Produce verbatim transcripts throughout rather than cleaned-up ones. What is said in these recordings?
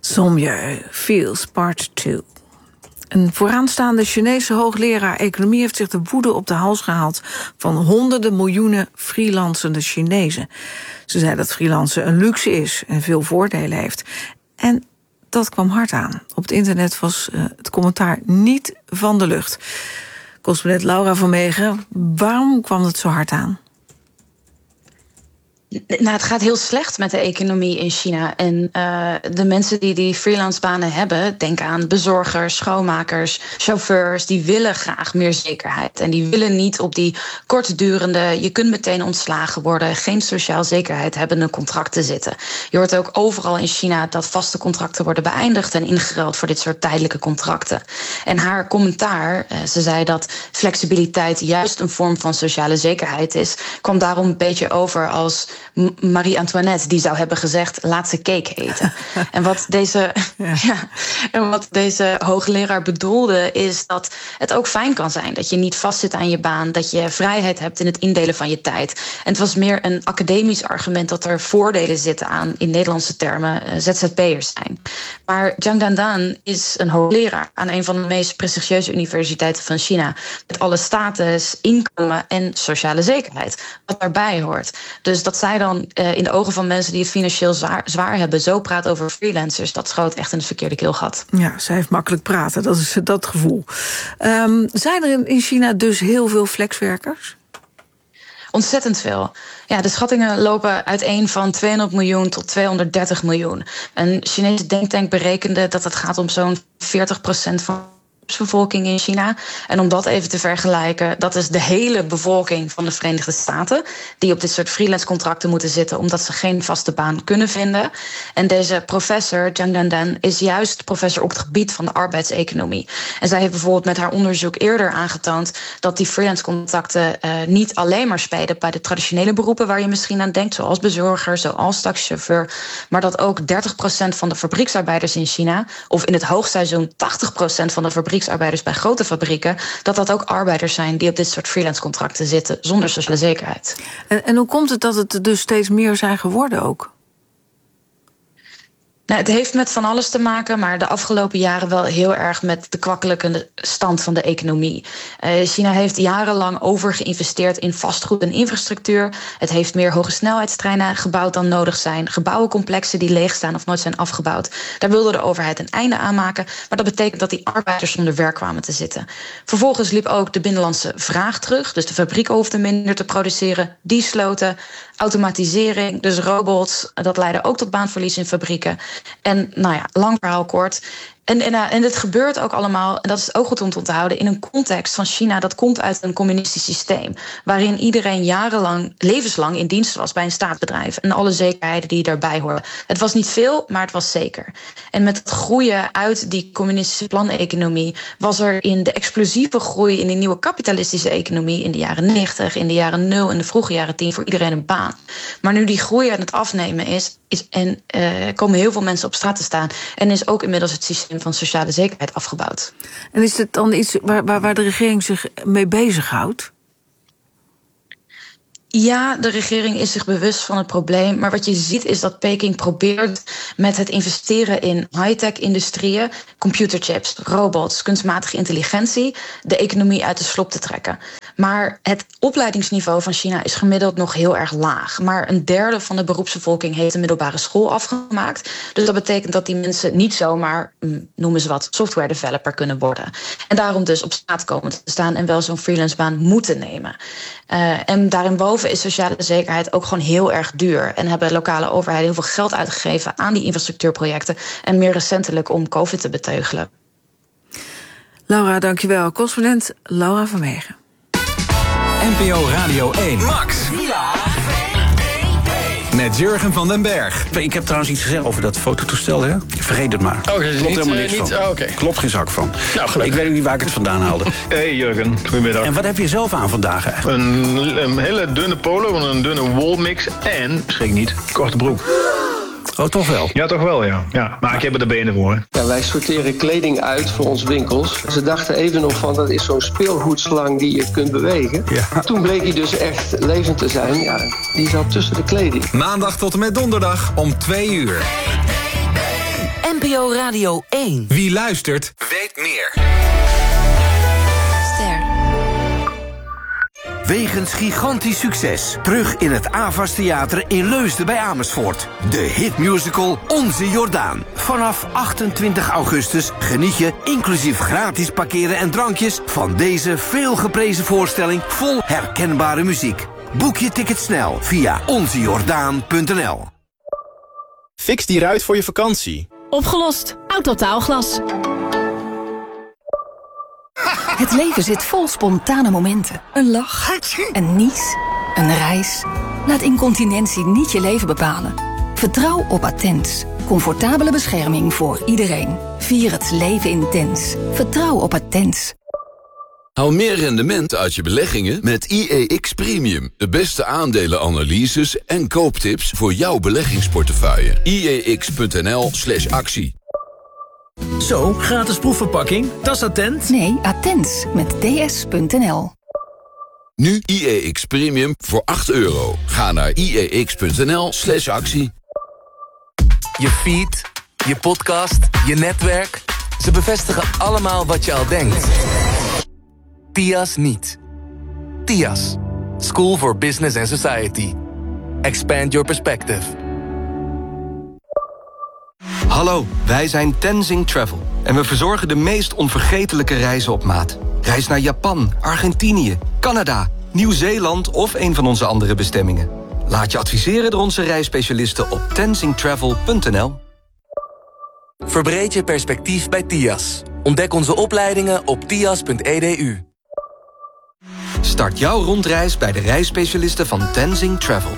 Sommieu Fields Part twee. Een vooraanstaande Chinese hoogleraar economie heeft zich de woede op de hals gehaald van honderden miljoenen freelancende Chinezen. Ze zei dat freelancen een luxe is en veel voordelen heeft. En dat kwam hard aan. Op het internet was uh, het commentaar niet van de lucht. Correspondent Laura Vermegen, waarom kwam het zo hard aan? Nou, het gaat heel slecht met de economie in China. En uh, de mensen die die freelancebanen hebben, denk aan bezorgers, schoonmakers, chauffeurs, die willen graag meer zekerheid. En die willen niet op die kortdurende, je kunt meteen ontslagen worden, geen sociaal zekerheid hebbende contracten zitten. Je hoort ook overal in China dat vaste contracten worden beëindigd en ingeruild voor dit soort tijdelijke contracten. En haar commentaar, uh, ze zei dat flexibiliteit juist een vorm van sociale zekerheid is, kwam daarom een beetje over als Marie-Antoinette, die zou hebben gezegd, laat ze cake eten. En wat deze, ja. Ja, en wat deze hoogleraar bedoelde, is dat het ook fijn kan zijn dat je niet vastzit aan je baan, dat je vrijheid hebt in het indelen van je tijd. En het was meer een academisch argument dat er voordelen zitten aan, in Nederlandse termen, uh, Z Z P'ers zijn. Maar Zhang Dandan is een hoogleraar aan een van de meest prestigieuze universiteiten van China, met alle status, inkomen en sociale zekerheid, wat daarbij hoort. Dus dat zij dan uh, in de ogen van mensen die het financieel zwaar, zwaar hebben, zo praat over freelancers, dat schoot echt in het verkeerde keelgat. Ja, zij heeft makkelijk praten, dat is dat gevoel. Um, zijn er in China dus heel veel flexwerkers? Ontzettend veel. Ja, de schattingen lopen uiteen van tweehonderd miljoen tot tweehonderddertig miljoen. Een Chinese denktank berekende dat het gaat om zo'n veertig procent van bevolking in China. En om dat even te vergelijken, dat is de hele bevolking van de Verenigde Staten die op dit soort freelance contracten moeten zitten omdat ze geen vaste baan kunnen vinden. En deze professor, Zhang Dandan, is juist professor op het gebied van de arbeidseconomie. En zij heeft bijvoorbeeld met haar onderzoek eerder aangetoond dat die freelance contracten uh, niet alleen maar spelen bij de traditionele beroepen waar je misschien aan denkt, zoals bezorger, zoals taxichauffeur, maar dat ook dertig procent van de fabrieksarbeiders in China, of in het hoogseizoen tachtig procent van de fabrieksarbeiders bij grote fabrieken, dat dat ook arbeiders zijn die op dit soort freelance contracten zitten zonder sociale zekerheid. En, en hoe komt het dat het dus steeds meer zijn geworden ook? Nou, het heeft met van alles te maken, maar de afgelopen jaren wel heel erg met de kwakkelijke stand van de economie. Uh, China heeft jarenlang overgeïnvesteerd in vastgoed en infrastructuur. Het heeft meer hogesnelheidstreinen gebouwd dan nodig zijn. Gebouwencomplexen die leeg staan of nooit zijn afgebouwd. Daar wilde de overheid een einde aan maken, maar dat betekent dat die arbeiders zonder werk kwamen te zitten. Vervolgens liep ook de binnenlandse vraag terug, dus de fabrieken hoefden minder te produceren. Die sloten. Automatisering, dus robots, dat leidde ook tot baanverlies in fabrieken. En nou ja, lang verhaal kort. En, en, en dit gebeurt ook allemaal, en dat is ook goed om te onthouden, in een context van China dat komt uit een communistisch systeem, waarin iedereen jarenlang, levenslang in dienst was bij een staatsbedrijf en alle zekerheden die daarbij horen. Het was niet veel, maar het was zeker. En met het groeien uit die communistische planeconomie was er in de explosieve groei in die nieuwe kapitalistische economie in de jaren negentig, in de jaren nul en de vroege jaren tien voor iedereen een baan. Maar nu die groei aan het afnemen is, is en uh, komen heel veel mensen op straat te staan en is ook inmiddels het systeem van sociale zekerheid afgebouwd. En is het dan iets waar, waar, waar de regering zich mee bezighoudt? Ja, de regering is zich bewust van het probleem. Maar wat je ziet is dat Peking probeert met het investeren in high-tech-industrieën, computerchips, robots, kunstmatige intelligentie, de economie uit de slop te trekken. Maar het opleidingsniveau van China is gemiddeld nog heel erg laag. Maar een derde van de beroepsbevolking heeft een middelbare school afgemaakt. Dus dat betekent dat die mensen niet zomaar, noemen ze wat, software developer kunnen worden. En daarom dus op straat komen te staan en wel zo'n freelancebaan moeten nemen. Uh, en daarinboven is sociale zekerheid ook gewoon heel erg duur. En hebben lokale overheden heel veel geld uitgegeven aan die infrastructuurprojecten. En meer recentelijk om COVID te beteugelen. Laura, dankjewel. Correspondent Laura Vermegen. N P O Radio één. Max. Met Jurgen van den Berg. Ik heb trouwens iets gezegd over dat fototoestel, hè? Vergeet het maar. Oh, dat is Klopt niet, helemaal uh, niks niet, van. Oh, okay. Klopt geen zak van. Nou, gelukkig. Ik weet ook niet waar ik het vandaan haalde. Hey Jurgen, goedemiddag. En wat heb je zelf aan vandaag eigenlijk? Een, een hele dunne polo, een dunne woolmix en, schrik niet, korte broek. Oh, toch wel? Ja, toch wel, ja. ja maar ik heb er de benen voor. Hè. Ja, wij sorteren kleding uit voor onze winkels. Ze dachten even nog van, dat is zo'n speelgoedslang die je kunt bewegen. Ja. Toen bleek hij dus echt levend te zijn. Ja, die zat tussen de kleding. Maandag tot en met donderdag om twee uur. N P N P O Radio één. Wie luistert, weet meer. Wegens gigantisch succes. Terug in het Avas Theater in Leusden bij Amersfoort. De hitmusical Onze Jordaan. Vanaf achtentwintig augustus geniet je, inclusief gratis parkeren en drankjes, van deze veelgeprezen voorstelling vol herkenbare muziek. Boek je ticket snel via onzejordaan punt n l. Fix die ruit voor je vakantie. Opgelost. Autotaalglas. Het leven zit vol spontane momenten. Een lach, een nies, een reis. Laat incontinentie niet je leven bepalen. Vertrouw op Attens. Comfortabele bescherming voor iedereen. Vier het leven intens. Vertrouw op Attens. Haal meer rendement uit je beleggingen met I E X Premium. De beste aandelenanalyses en kooptips voor jouw beleggingsportefeuille. I E X punt n l slash actie. Zo, gratis proefverpakking. Dat is Attent? Nee, Attens met D S punt n l. Nu I E X Premium voor acht euro. Ga naar I E X punt n l slash actie. Je feed, je podcast, je netwerk. Ze bevestigen allemaal wat je al denkt. T I A S niet. T I A S. School for Business and Society. Expand your perspective. Hallo, wij zijn Tenzing Travel. En we verzorgen de meest onvergetelijke reizen op maat. Reis naar Japan, Argentinië, Canada, Nieuw-Zeeland of een van onze andere bestemmingen. Laat je adviseren door onze reisspecialisten op tenzing travel punt n l. Verbreed je perspectief bij T I A S. Ontdek onze opleidingen op tias punt e d u. Start jouw rondreis bij de reisspecialisten van Tenzing Travel.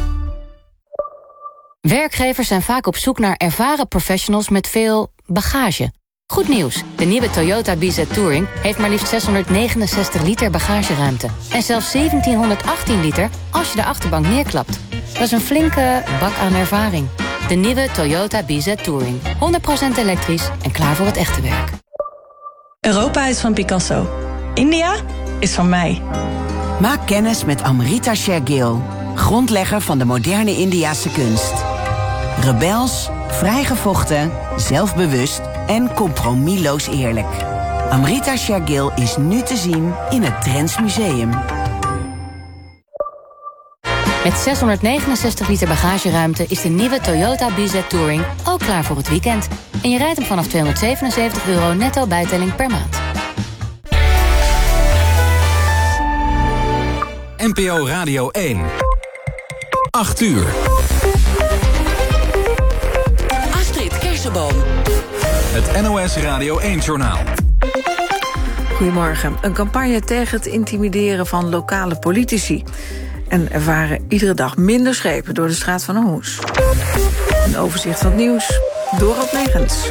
Werkgevers zijn vaak op zoek naar ervaren professionals met veel bagage. Goed nieuws, de nieuwe Toyota B Z Touring heeft maar liefst zeshonderdnegenenzestig liter bagageruimte. En zelfs zeventienhonderdachttien liter als je de achterbank neerklapt. Dat is een flinke bak aan ervaring. De nieuwe Toyota B Z Touring. honderd procent elektrisch en klaar voor het echte werk. Europa is van Picasso. India is van mij. Maak kennis met Amrita Shergill, grondlegger van de moderne Indiase kunst. Rebels, vrijgevochten, zelfbewust en compromisloos eerlijk. Amrita Shergill is nu te zien in het Drents Museum. Met zeshonderdnegenenzestig liter bagageruimte is de nieuwe Toyota B Z Touring ook klaar voor het weekend. En je rijdt hem vanaf tweehonderdzevenenzeventig euro netto bijtelling per maand. N P O Radio één. acht uur. Astrid Kersenboom. Het N O S Radio één-journaal. Goedemorgen. Een campagne tegen het intimideren van lokale politici. En er varen iedere dag minder schepen door de straat van Hormuz. Een overzicht van het nieuws. Dorot Megens.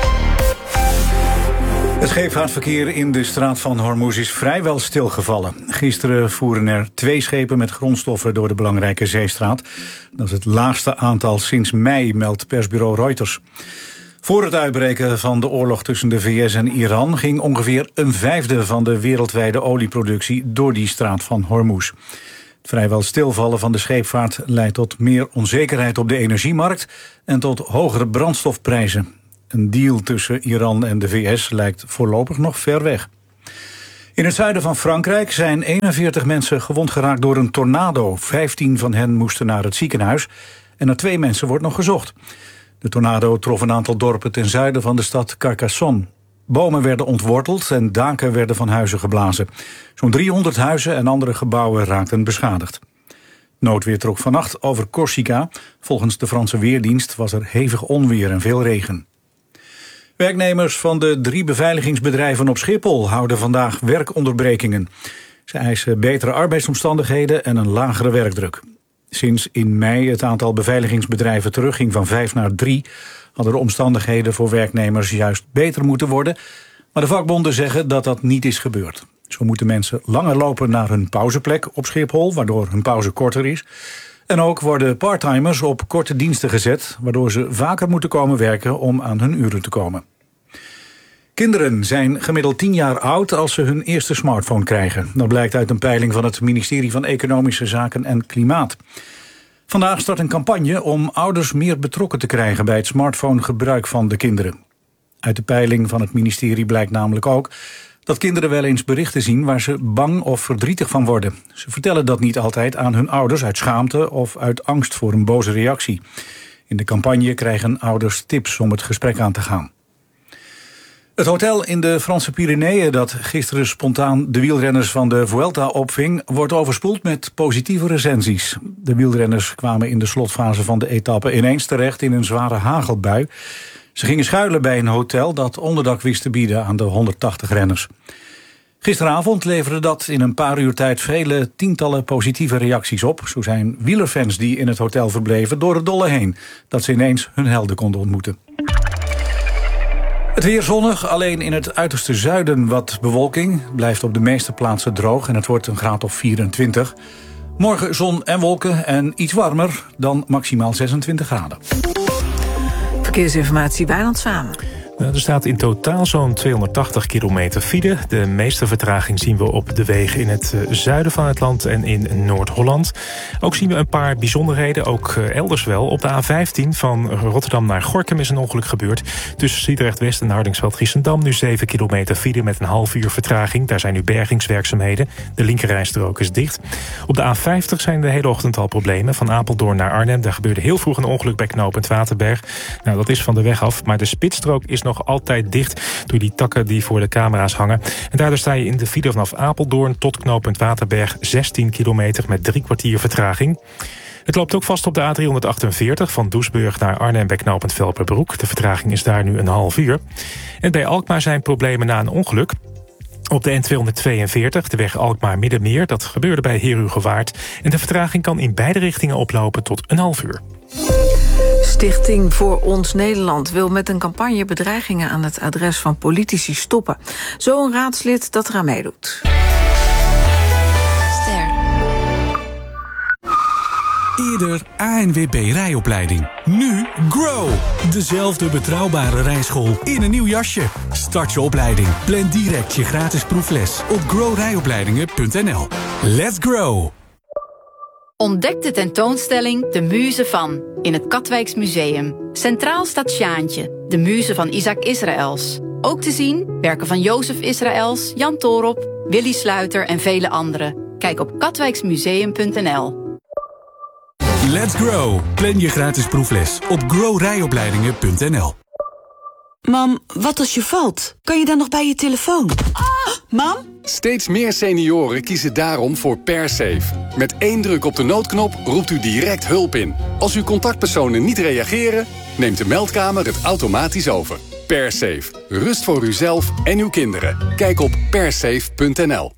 Het scheepvaartverkeer in de straat van Hormuz is vrijwel stilgevallen. Gisteren voeren er twee schepen met grondstoffen door de belangrijke zeestraat. Dat is het laagste aantal sinds mei, meldt persbureau Reuters. Voor het uitbreken van de oorlog tussen de V S en Iran ging ongeveer een vijfde van de wereldwijde olieproductie door die straat van Hormuz. Het vrijwel stilvallen van de scheepvaart leidt tot meer onzekerheid op de energiemarkt en tot hogere brandstofprijzen. Een deal tussen Iran en de V S lijkt voorlopig nog ver weg. In het zuiden van Frankrijk zijn eenenveertig mensen gewond geraakt door een tornado. vijftien van hen moesten naar het ziekenhuis en naar twee mensen wordt nog gezocht. De tornado trof een aantal dorpen ten zuiden van de stad Carcassonne. Bomen werden ontworteld en daken werden van huizen geblazen. Zo'n driehonderd huizen en andere gebouwen raakten beschadigd. Noodweer trok vannacht over Corsica. Volgens de Franse Weerdienst was er hevig onweer en veel regen. Werknemers van de drie beveiligingsbedrijven op Schiphol houden vandaag werkonderbrekingen. Ze eisen betere arbeidsomstandigheden en een lagere werkdruk. Sinds in mei het aantal beveiligingsbedrijven terugging van vijf naar drie... hadden de omstandigheden voor werknemers juist beter moeten worden. Maar de vakbonden zeggen dat dat niet is gebeurd. Zo moeten mensen langer lopen naar hun pauzeplek op Schiphol, waardoor hun pauze korter is. En ook worden parttimers op korte diensten gezet, waardoor ze vaker moeten komen werken om aan hun uren te komen. Kinderen zijn gemiddeld tien jaar oud als ze hun eerste smartphone krijgen. Dat blijkt uit een peiling van het ministerie van Economische Zaken en Klimaat. Vandaag start een campagne om ouders meer betrokken te krijgen bij het smartphonegebruik van de kinderen. Uit de peiling van het ministerie blijkt namelijk ook dat kinderen wel eens berichten zien waar ze bang of verdrietig van worden. Ze vertellen dat niet altijd aan hun ouders uit schaamte of uit angst voor een boze reactie. In de campagne krijgen ouders tips om het gesprek aan te gaan. Het hotel in de Franse Pyreneeën dat gisteren spontaan de wielrenners van de Vuelta opving, wordt overspoeld met positieve recensies. De wielrenners kwamen in de slotfase van de etappe ineens terecht in een zware hagelbui. Ze gingen schuilen bij een hotel dat onderdak wist te bieden aan de honderdtachtig renners. Gisteravond leverde dat in een paar uur tijd vele tientallen positieve reacties op. Zo zijn wielerfans die in het hotel verbleven door het dolle heen dat ze ineens hun helden konden ontmoeten. Het weer zonnig, alleen in het uiterste zuiden wat bewolking. Het blijft op de meeste plaatsen droog en het wordt een graad of vierentwintig. Morgen zon en wolken en iets warmer dan maximaal zesentwintig graden. Verkeersinformatie, Wijnand Samen. Er staat in totaal zo'n tweehonderdtachtig kilometer file. De meeste vertraging zien we op de wegen in het zuiden van het land en in Noord-Holland. Ook zien we een paar bijzonderheden, ook elders wel. Op de A vijftien van Rotterdam naar Gorinchem is een ongeluk gebeurd. Tussen Sliedrecht-West en Hardingsveld-Giessendam nu zeven kilometer file met een half uur vertraging. Daar zijn nu bergingswerkzaamheden. De linkerrijstrook is dicht. Op de A vijftig zijn de hele ochtend al problemen. Van Apeldoorn naar Arnhem. Daar gebeurde heel vroeg een ongeluk bij knooppunt Waterberg. Nou, dat is van de weg af, maar de spitsstrook is nog nog altijd dicht door die takken die voor de camera's hangen. En daardoor sta je in de file vanaf Apeldoorn tot knooppunt Waterberg zestien kilometer met drie kwartier vertraging. Het loopt ook vast op de A driehonderdachtenveertig van Doesburg naar Arnhem bij knooppunt Velperbroek. De vertraging is daar nu een half uur. En bij Alkmaar zijn problemen na een ongeluk. Op de N tweehonderdtweeënveertig, de weg Alkmaar-Middenmeer, dat gebeurde bij Heerhugowaard. En de vertraging kan in beide richtingen oplopen tot een half uur. Stichting Voor Ons Nederland wil met een campagne bedreigingen aan het adres van politici stoppen. Zo een raadslid dat eraan meedoet. Ster. Eerder A N W B rijopleiding. Nu Grow. Dezelfde betrouwbare rijschool in een nieuw jasje. Start je opleiding. Plan direct je gratis proefles op grow rijopleidingen punt n l. Let's grow. Ontdek de tentoonstelling De Muze van in het Katwijks Museum. Centraal staat Sjaantje, de muze van Isaac Israëls. Ook te zien werken van Jozef Israëls, Jan Toorop, Willy Sluiter en vele anderen. Kijk op katwijksmuseum punt n l. Let's grow. Plan je gratis proefles op grow rijopleidingen punt n l. Mam, wat als je valt? Kan je dan nog bij je telefoon? Ah, mam? Steeds meer senioren kiezen daarom voor PerSafe. Met één druk op de noodknop roept u direct hulp in. Als uw contactpersonen niet reageren, neemt de meldkamer het automatisch over. PerSafe. Rust voor uzelf en uw kinderen. Kijk op persafe punt n l.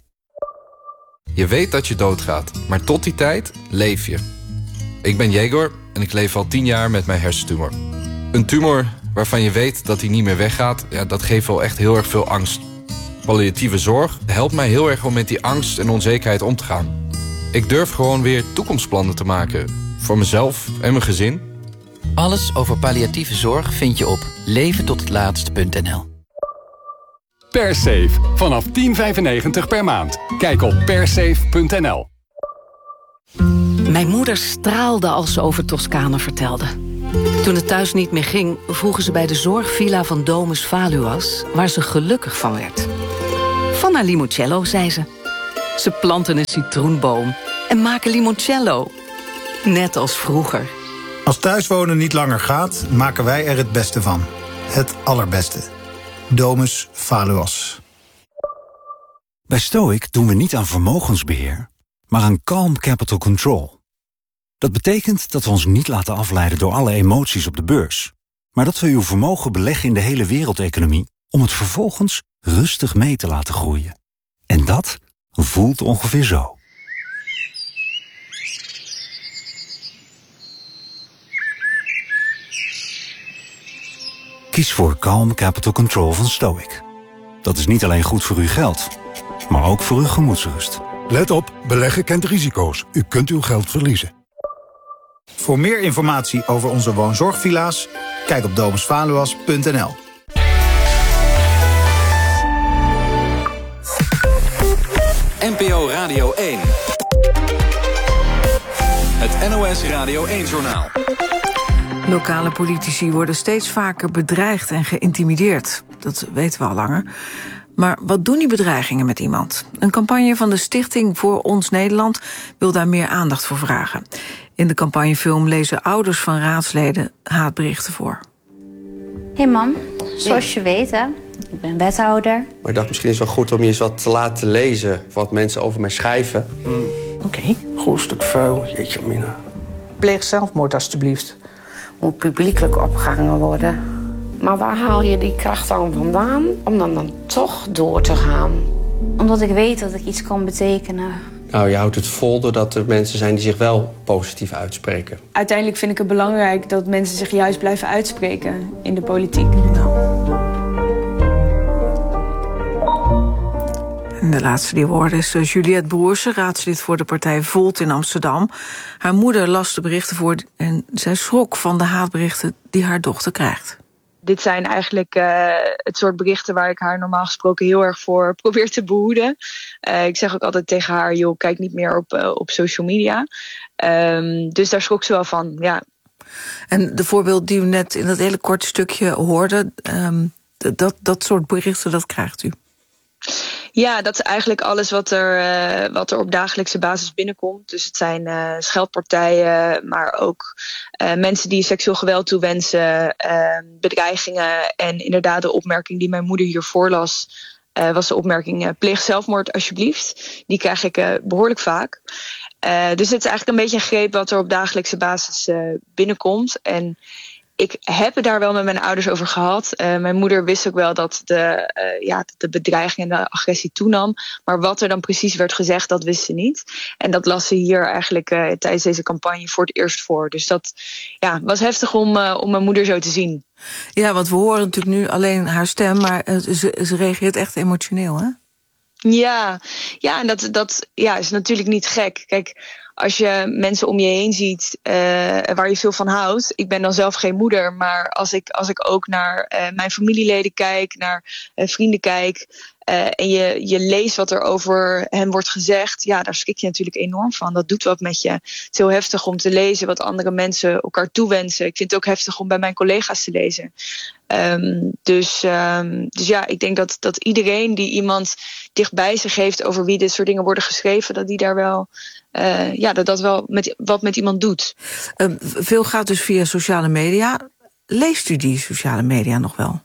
Je weet dat je doodgaat, maar tot die tijd leef je. Ik ben Jegor en ik leef al tien jaar met mijn hersentumor. Een tumor waarvan je weet dat hij niet meer weggaat, ja, dat geeft wel echt heel erg veel angst. Palliatieve zorg helpt mij heel erg om met die angst en onzekerheid om te gaan. Ik durf gewoon weer toekomstplannen te maken. Voor mezelf en mijn gezin. Alles over palliatieve zorg vind je op leven tot het laatst punt n l. PerSafe. Vanaf tien vijfennegentig per maand. Kijk op persafe punt n l. Mijn moeder straalde als ze over Toscane vertelde. Toen het thuis niet meer ging, vroegen ze bij de zorgvilla van Domus Valuas, waar ze gelukkig van werd. Van haar limoncello, zei ze. Ze planten een citroenboom en maken limoncello. Net als vroeger. Als thuiswonen niet langer gaat, maken wij er het beste van. Het allerbeste. Domus Valuas. Bij Stoic doen we niet aan vermogensbeheer, maar aan calm capital control. Dat betekent dat we ons niet laten afleiden door alle emoties op de beurs, maar dat we uw vermogen beleggen in de hele wereldeconomie om het vervolgens rustig mee te laten groeien. En dat voelt ongeveer zo. Kies voor Calm Capital Control van Stoic. Dat is niet alleen goed voor uw geld, maar ook voor uw gemoedsrust. Let op, beleggen kent risico's. U kunt uw geld verliezen. Voor meer informatie over onze woonzorgvilla's, kijk op domus valuas punt n l. N P O Radio één. Het N O S Radio één-journaal. Lokale politici worden steeds vaker bedreigd en geïntimideerd. Dat weten we al langer. Maar wat doen die bedreigingen met iemand? Een campagne van de Stichting Voor Ons Nederland wil daar meer aandacht voor vragen. In de campagnefilm lezen ouders van raadsleden haatberichten voor. Hey mam, zoals je weet hè, ik ben wethouder. Maar ik dacht misschien is het wel goed om je eens wat te laten lezen... wat mensen over mij schrijven. Mm. Oké, okay. Goed stuk vuil, jeetje mina. Pleeg zelfmoord alstublieft. Moet publiekelijk opgehangen worden. Maar waar haal je die kracht dan vandaan om dan, dan toch door te gaan? Omdat ik weet dat ik iets kan betekenen. Nou, je houdt het vol doordat er mensen zijn die zich wel positief uitspreken. Uiteindelijk vind ik het belangrijk dat mensen zich juist blijven uitspreken in de politiek. En de laatste die woorden is Juliette Broersen, raadslid voor de partij Volt in Amsterdam. Haar moeder las de berichten voor en zij schrok van de haatberichten die haar dochter krijgt. Dit zijn eigenlijk uh, het soort berichten waar ik haar normaal gesproken heel erg voor probeer te behoeden. Uh, ik zeg ook altijd tegen haar, joh, kijk niet meer op, uh, op social media. Um, dus daar schrok ze wel van, ja. En de voorbeeld die u net in dat hele korte stukje hoorde, um, dat, dat soort berichten, dat krijgt u? Ja, dat is eigenlijk alles wat er, uh, wat er op dagelijkse basis binnenkomt. Dus het zijn uh, scheldpartijen, maar ook uh, mensen die seksueel geweld toewensen, uh, bedreigingen. En inderdaad de opmerking die mijn moeder hier voorlas, uh, was de opmerking uh, pleeg zelfmoord alsjeblieft. Die krijg ik uh, behoorlijk vaak. Uh, dus het is eigenlijk een beetje een greep wat er op dagelijkse basis uh, binnenkomt. En ik heb het daar wel met mijn ouders over gehad. Uh, mijn moeder wist ook wel dat de, uh, ja, de bedreiging en de agressie toenam. Maar wat er dan precies werd gezegd, dat wist ze niet. En dat las ze hier eigenlijk uh, tijdens deze campagne voor het eerst voor. Dus dat ja, was heftig om, uh, om mijn moeder zo te zien. Ja, want we horen natuurlijk nu alleen haar stem, maar uh, ze, ze reageert echt emotioneel, hè? Ja, ja en dat, dat ja, is natuurlijk niet gek. Kijk, als je mensen om je heen ziet uh, waar je veel van houdt. Ik ben dan zelf geen moeder, maar als ik, als ik ook naar uh, mijn familieleden kijk, naar uh, vrienden kijk, Uh, en je, je leest wat er over hen wordt gezegd, ja, daar schrik je natuurlijk enorm van. Dat doet wat met je. Het is heel heftig om te lezen wat andere mensen elkaar toewensen. Ik vind het ook heftig om bij mijn collega's te lezen. Um, dus, um, dus ja, ik denk dat, dat iedereen die iemand dichtbij zich heeft over wie dit soort dingen worden geschreven, dat die daar wel, uh, ja, dat dat wel met, wat met iemand doet. Um, veel gaat dus via sociale media. Leest u die sociale media nog wel?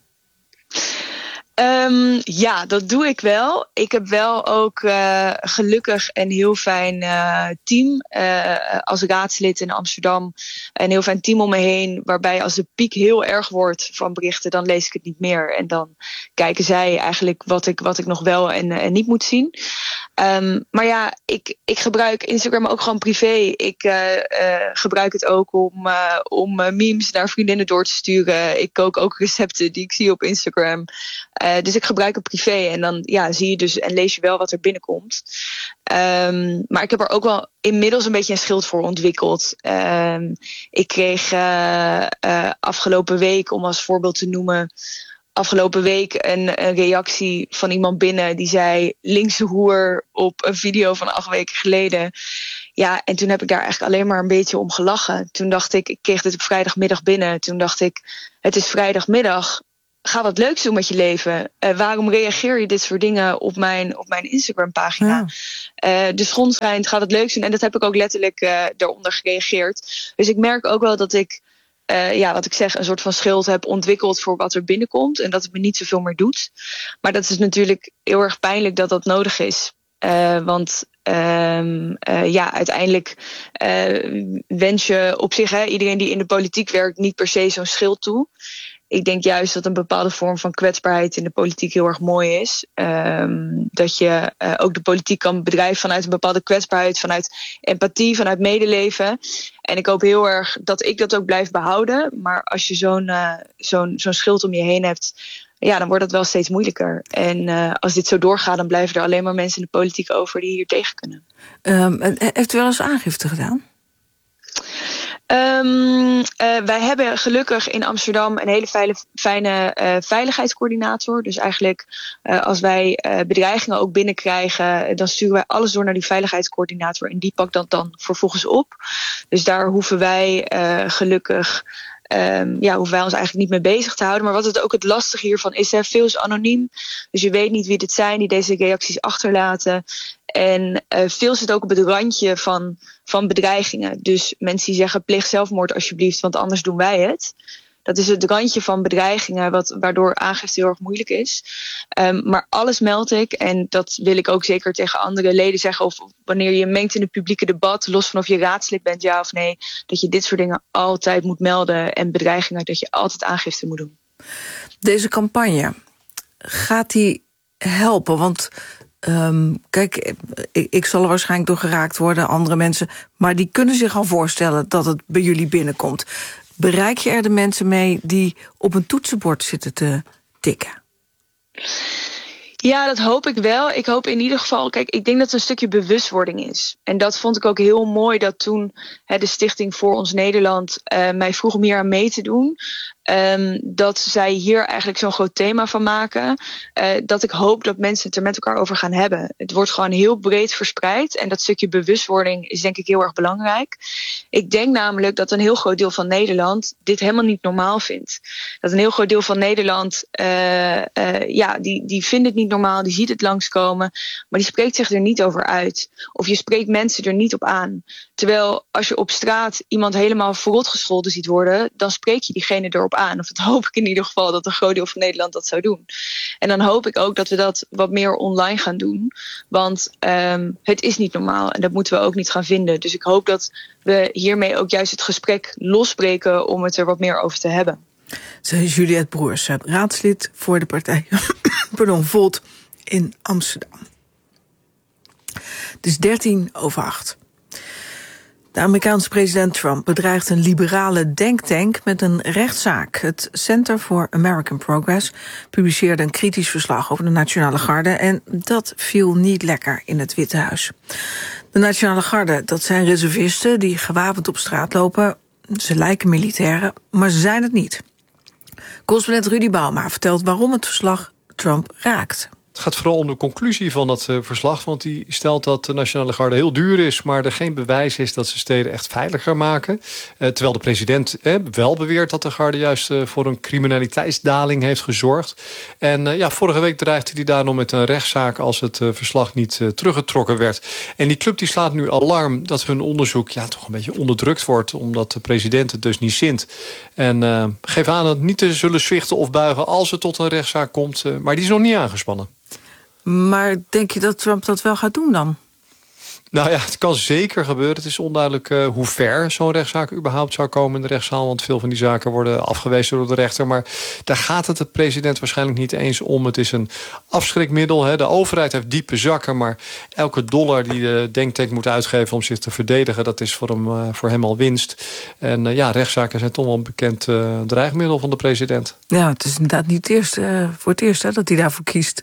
Um, ja, dat doe ik wel. Ik heb wel ook uh, gelukkig een heel fijn uh, team. Uh, als raadslid in Amsterdam een heel fijn team om me heen. Waarbij als de piek heel erg wordt van berichten, dan lees ik het niet meer. En dan kijken zij eigenlijk wat ik, wat ik nog wel en, en niet moet zien. Um, maar ja, ik, ik gebruik Instagram ook gewoon privé. Ik uh, uh, gebruik het ook om, uh, om uh, memes naar vriendinnen door te sturen. Ik kook ook recepten die ik zie op Instagram. Uh, dus ik gebruik het privé en dan ja, zie je dus en lees je wel wat er binnenkomt. Um, maar ik heb er ook wel inmiddels een beetje een schild voor ontwikkeld. Um, ik kreeg uh, uh, afgelopen week, om als voorbeeld te noemen, afgelopen week een, een reactie van iemand binnen die zei linkse hoer op een video van acht weken geleden. Ja, en toen heb ik daar eigenlijk alleen maar een beetje om gelachen. Toen dacht ik, ik kreeg dit op vrijdagmiddag binnen. Toen dacht ik, het is vrijdagmiddag. Ga wat leuks doen met je leven. Uh, waarom reageer je dit soort dingen op mijn, op mijn Instagram-pagina? Ja. Uh, de zon schijnt, ga wat leuks doen. En dat heb ik ook letterlijk uh, daaronder gereageerd. Dus ik merk ook wel dat ik, uh, ja, wat ik zeg, een soort van schild heb ontwikkeld voor wat er binnenkomt. En dat het me niet zoveel meer doet. Maar dat is natuurlijk heel erg pijnlijk dat dat nodig is. Uh, want um, uh, ja, uiteindelijk uh, wens je op zich, hè, iedereen die in de politiek werkt, niet per se zo'n schild toe. Ik denk juist dat een bepaalde vorm van kwetsbaarheid in de politiek heel erg mooi is. Um, dat je uh, ook de politiek kan bedrijven vanuit een bepaalde kwetsbaarheid, vanuit empathie, vanuit medeleven. En ik hoop heel erg dat ik dat ook blijf behouden. Maar als je zo'n, uh, zo'n, zo'n schild om je heen hebt, ja, dan wordt het wel steeds moeilijker. En uh, als dit zo doorgaat, dan blijven er alleen maar mensen in de politiek over die hier tegen kunnen. Um, heeft u wel eens aangifte gedaan? Um, uh, wij hebben gelukkig in Amsterdam een hele feile, fijne uh, veiligheidscoördinator. Dus eigenlijk uh, als wij uh, bedreigingen ook binnenkrijgen, dan sturen wij alles door naar die veiligheidscoördinator. En die pakt dat dan vervolgens op. Dus daar hoeven wij uh, gelukkig... Um, ja, hoeven wij ons eigenlijk niet mee bezig te houden. Maar wat het ook het lastige hiervan is, hè, veel is anoniem. Dus je weet niet wie dit zijn die deze reacties achterlaten. En uh, veel zit ook op het randje van, van bedreigingen. Dus mensen die zeggen, pleeg zelfmoord alsjeblieft, want anders doen wij het. Dat is het randje van bedreigingen, wat, waardoor aangifte heel erg moeilijk is. Um, maar alles meld ik. En dat wil ik ook zeker tegen andere leden zeggen. Of wanneer je mengt in het publieke debat, los van of je raadslid bent, ja of nee, dat je dit soort dingen altijd moet melden. En bedreigingen, dat je altijd aangifte moet doen. Deze campagne, gaat die helpen? Want um, kijk, ik, ik zal er waarschijnlijk door geraakt worden, andere mensen. Maar die kunnen zich al voorstellen dat het bij jullie binnenkomt. Bereik je er de mensen mee die op een toetsenbord zitten te tikken? Ja, dat hoop ik wel. Ik hoop in ieder geval, kijk, ik denk dat het een stukje bewustwording is. En dat vond ik ook heel mooi dat toen hè, de Stichting Voor Ons Nederland uh, mij vroeg om hier aan mee te doen. Um, dat zij hier eigenlijk zo'n groot thema van maken. Uh, dat ik hoop dat mensen het er met elkaar over gaan hebben. Het wordt gewoon heel breed verspreid. En dat stukje bewustwording is denk ik heel erg belangrijk. Ik denk namelijk dat een heel groot deel van Nederland dit helemaal niet normaal vindt. Dat een heel groot deel van Nederland, uh, uh, ja, die, die vindt het niet normaal. Die ziet het langskomen. Maar die spreekt zich er niet over uit. Of je spreekt mensen er niet op aan. Terwijl als je op straat iemand helemaal verrot gescholden ziet worden, dan spreek je diegene erop aan. Of dat hoop ik in ieder geval dat een groot deel van Nederland dat zou doen. En dan hoop ik ook dat we dat wat meer online gaan doen. Want um, het is niet normaal en dat moeten we ook niet gaan vinden. Dus ik hoop dat we hiermee ook juist het gesprek losbreken om het er wat meer over te hebben. Zij is Juliette Broers, raadslid voor de partij pardon, Volt in Amsterdam. Het is dertien over acht. De Amerikaanse president Trump bedreigt een liberale denktank met een rechtszaak. Het Center for American Progress publiceerde een kritisch verslag over de Nationale Garde en dat viel niet lekker in het Witte Huis. De Nationale Garde, dat zijn reservisten die gewapend op straat lopen. Ze lijken militairen, maar ze zijn het niet. Correspondent Rudy Bauma vertelt waarom het verslag Trump raakt. Het gaat vooral om de conclusie van dat uh, verslag. Want die stelt dat de Nationale Garde heel duur is, maar er geen bewijs is dat ze steden echt veiliger maken. Uh, terwijl de president eh, wel beweert dat de Garde juist uh, voor een criminaliteitsdaling heeft gezorgd. En uh, ja, vorige week dreigde hij daarom met een rechtszaak als het uh, verslag niet uh, teruggetrokken werd. En die club die slaat nu alarm dat hun onderzoek ja, toch een beetje onderdrukt wordt, omdat de president het dus niet zint. En uh, geeft aan het niet te zullen zwichten of buigen als het tot een rechtszaak komt. Uh, maar die is nog niet aangespannen. Maar denk je dat Trump dat wel gaat doen dan? Nou ja, het kan zeker gebeuren. Het is onduidelijk uh, hoe ver zo'n rechtszaak überhaupt zou komen in de rechtszaal. Want veel van die zaken worden afgewezen door de rechter. Maar daar gaat het de president waarschijnlijk niet eens om. Het is een afschrikmiddel. Hè. De overheid heeft diepe zakken. Maar elke dollar die de denktank moet uitgeven om zich te verdedigen, dat is voor hem, uh, voor hem al winst. En uh, ja, rechtszaken zijn toch wel een bekend uh, dreigmiddel van de president. Ja, het is inderdaad niet het eerste, uh, voor het eerst hè, dat hij daarvoor kiest.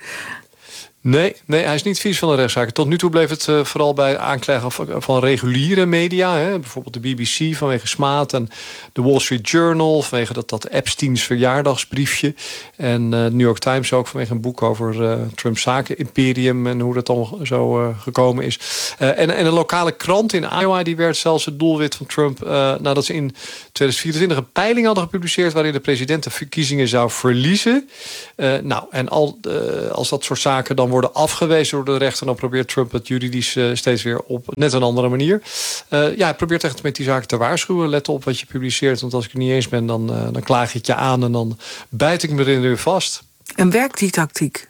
Nee, nee, hij is niet vies van de rechtszaken. Tot nu toe bleef het uh, vooral bij aanklagen van, van reguliere media. Hè. Bijvoorbeeld de B B C vanwege smaad. En de Wall Street Journal vanwege dat, dat Epsteins verjaardagsbriefje. En uh, de New York Times ook vanwege een boek over uh, Trumps zakenimperium. En hoe dat allemaal zo uh, gekomen is. Uh, en, en een lokale krant in Iowa die werd zelfs het doelwit van Trump. Uh, nadat ze in tweeduizend vierentwintig een peiling hadden gepubliceerd waarin de president de verkiezingen zou verliezen. Uh, nou, en al, uh, als dat soort zaken dan worden afgewezen door de rechter, dan probeert Trump het juridisch uh, steeds weer op net een andere manier. Uh, ja, hij probeert echt met die zaken te waarschuwen. Let op wat je publiceert, want als ik het niet eens ben, dan, uh, dan klaag ik je aan en dan bijt ik me erin weer vast. En werkt die tactiek?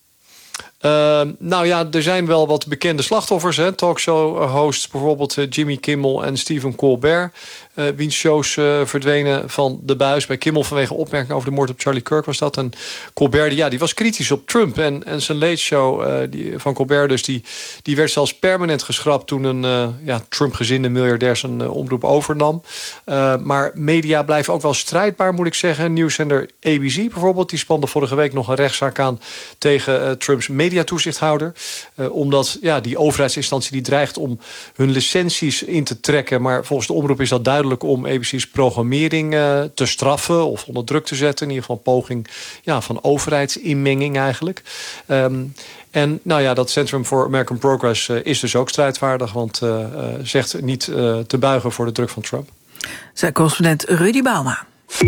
Uh, nou ja, er zijn wel wat bekende slachtoffers. Hè? Talkshow-hosts, bijvoorbeeld uh, Jimmy Kimmel en Stephen Colbert. Uh, wiens shows uh, verdwenen van de buis. Bij Kimmel vanwege opmerkingen over de moord op Charlie Kirk was dat. En Colbert, ja, die was kritisch op Trump. En, en zijn late show uh, die, van Colbert dus, die, die werd zelfs permanent geschrapt toen een uh, ja, Trump-gezinde miljardair zijn uh, omroep overnam. Uh, maar media blijven ook wel strijdbaar, moet ik zeggen. Nieuwszender A B C bijvoorbeeld, die spande vorige week nog een rechtszaak aan tegen uh, Trumps media. mediatoezichthouder. Uh, omdat ja, die overheidsinstantie die dreigt om hun licenties in te trekken. Maar volgens de omroep is dat duidelijk om A B C's programmering uh, te straffen of onder druk te zetten. In ieder geval een poging ja, van overheidsinmenging eigenlijk. Um, En nou ja, dat Centrum for American Progress uh, is dus ook strijdvaardig, want uh, uh, zegt niet uh, te buigen voor de druk van Trump. Zijn correspondent Rudy Bauma.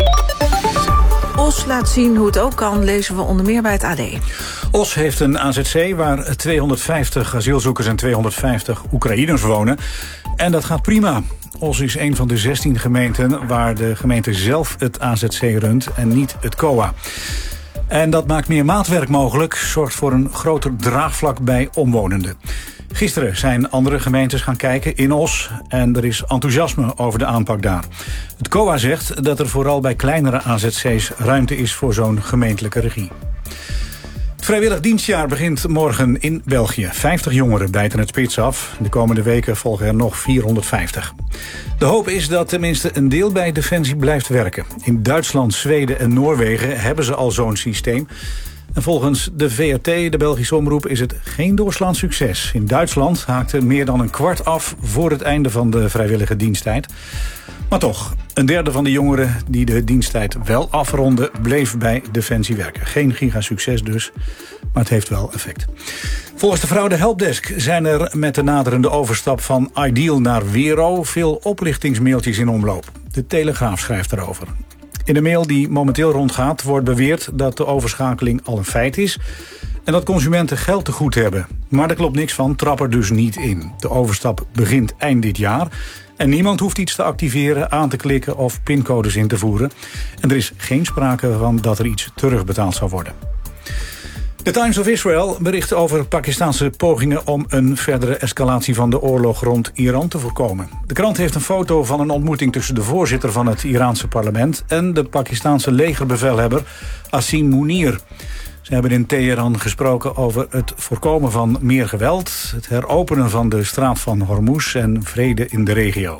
Os laat zien hoe het ook kan, lezen we onder meer bij het A D. Os heeft een A Z C waar tweehonderdvijftig asielzoekers en tweehonderdvijftig Oekraïners wonen. En dat gaat prima. Os is een van de zestien gemeenten waar de gemeente zelf het A Z C runt en niet het C O A. En dat maakt meer maatwerk mogelijk, zorgt voor een groter draagvlak bij omwonenden. Gisteren zijn andere gemeentes gaan kijken in Os en er is enthousiasme over de aanpak daar. Het C O A zegt dat er vooral bij kleinere A Z C's ruimte is voor zo'n gemeentelijke regie. Het vrijwillig dienstjaar begint morgen in België. vijftig jongeren bijten het spits af. De komende weken volgen er nog vierhonderdvijftig. De hoop is dat tenminste een deel bij Defensie blijft werken. In Duitsland, Zweden en Noorwegen hebben ze al zo'n systeem. En volgens de V R T, de Belgische omroep, is het geen doorslaand succes. In Duitsland haakte meer dan een kwart af voor het einde van de vrijwillige diensttijd. Maar toch, een derde van de jongeren die de diensttijd wel afronden, bleef bij Defensie werken. Geen gigasucces dus, maar het heeft wel effect. Volgens de fraude helpdesk zijn er met de naderende overstap van Ideal naar Wero veel oplichtingsmailtjes in omloop. De Telegraaf schrijft erover. In de mail die momenteel rondgaat wordt beweerd dat de overschakeling al een feit is en dat consumenten geld te goed hebben. Maar daar klopt niks van, trap er dus niet in. De overstap begint eind dit jaar en niemand hoeft iets te activeren, aan te klikken of pincodes in te voeren. En er is geen sprake van dat er iets terugbetaald zou worden. The Times of Israel bericht over Pakistanse pogingen om een verdere escalatie van de oorlog rond Iran te voorkomen. De krant heeft een foto van een ontmoeting tussen de voorzitter van het Iraanse parlement en de Pakistanse legerbevelhebber Asim Munir. Ze hebben in Teheran gesproken over het voorkomen van meer geweld, het heropenen van de straat van Hormuz en vrede in de regio.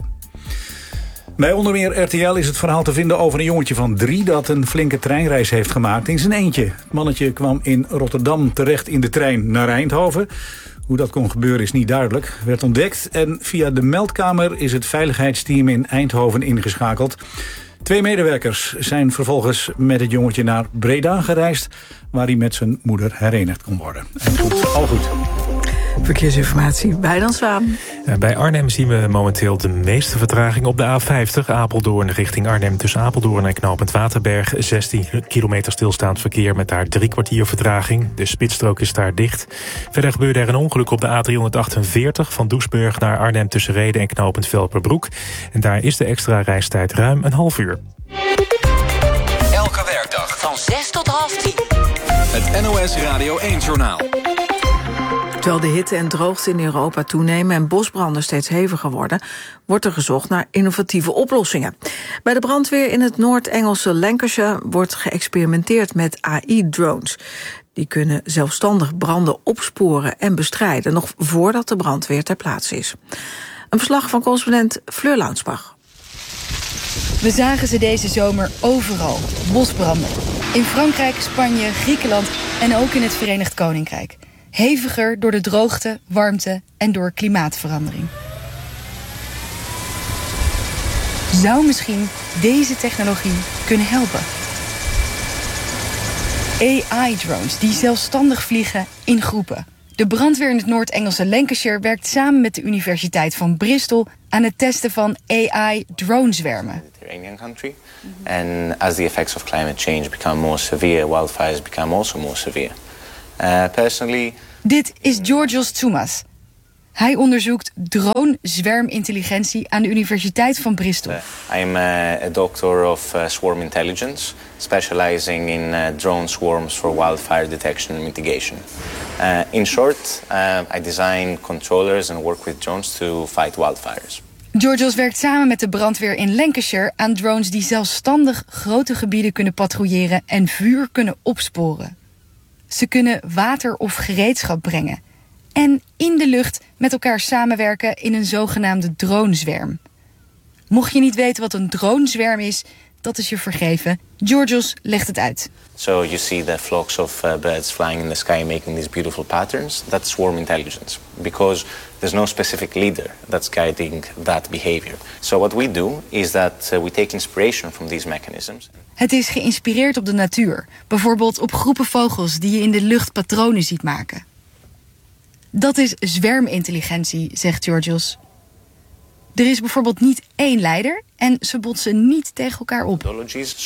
Bij onder meer R T L is het verhaal te vinden over een jongetje van drie dat een flinke treinreis heeft gemaakt in zijn eentje. Het mannetje kwam in Rotterdam terecht in de trein naar Eindhoven. Hoe dat kon gebeuren is niet duidelijk. Werd ontdekt en via de meldkamer is het veiligheidsteam in Eindhoven ingeschakeld. Twee medewerkers zijn vervolgens met het jongetje naar Breda gereisd, waar hij met zijn moeder herenigd kon worden. En goed, al goed. Verkeersinformatie bij Dan Zwaan. Bij Arnhem zien we momenteel de meeste vertraging op de A vijftig. Apeldoorn richting Arnhem tussen Apeldoorn en knooppunt Waterberg. zestien kilometer stilstaand verkeer met daar drie kwartier vertraging. De spitsstrook is daar dicht. Verder gebeurde er een ongeluk op de A driehonderdachtenveertig... van Doesburg naar Arnhem tussen Rheden en knooppunt Velperbroek. En daar is de extra reistijd ruim een half uur. Elke werkdag van zes tot half tien. Het N O S Radio één-journaal. Terwijl de hitte en droogte in Europa toenemen en bosbranden steeds heviger worden, wordt er gezocht naar innovatieve oplossingen. Bij de brandweer in het Noord-Engelse Lancashire wordt geëxperimenteerd met A I-drones. Die kunnen zelfstandig branden opsporen en bestrijden, nog voordat de brandweer ter plaatse is. Een verslag van correspondent Fleur Launsbach. We zagen ze deze zomer overal, bosbranden. In Frankrijk, Spanje, Griekenland en ook in het Verenigd Koninkrijk. Heviger door de droogte, warmte en door klimaatverandering. Zou misschien deze technologie kunnen helpen? A I-drones die zelfstandig vliegen in groepen. De brandweer in het Noord-Engelse Lancashire werkt samen met de Universiteit van Bristol aan het testen van A I-dronezwermen. Country. And as the effects of climate change become more severe, wildfires become also more severe. Uh, personally... Dit is Georgios Tsoumas. Hij onderzoekt drone-zwermintelligentie aan de Universiteit van Bristol. Uh, I'm uh, a doctor of uh, swarm intelligence, specializing in uh, drone swarms for wildfire detection and mitigation. Uh, in short, uh, I design controllers and work with drones to fight wildfires. Georgios werkt samen met de brandweer in Lancashire aan drones die zelfstandig grote gebieden kunnen patrouilleren en vuur kunnen opsporen. Ze kunnen water of gereedschap brengen en in de lucht met elkaar samenwerken in een zogenaamde dronezwerm. Mocht je niet weten wat een dronezwerm is, dat is je vergeven. Georgios legt het uit. So you see the flocks of uh, birds flying in the sky making these beautiful patterns. That's swarm intelligence, because there's no specific leader that's guiding that behavior. So what we do is that uh, we take inspiration from these mechanisms. Het is geïnspireerd op de natuur. Bijvoorbeeld op groepen vogels die je in de lucht patronen ziet maken. Dat is zwermintelligentie, zegt Georgios. Er is bijvoorbeeld niet één leider en ze botsen niet tegen elkaar op.